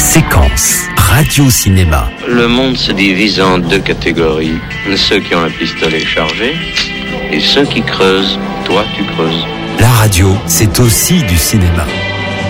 Séquence radio-cinéma. Le monde se divise en deux catégories. Ceux qui ont un pistolet chargé et ceux qui creusent. Toi, tu creuses. La radio, c'est aussi du cinéma.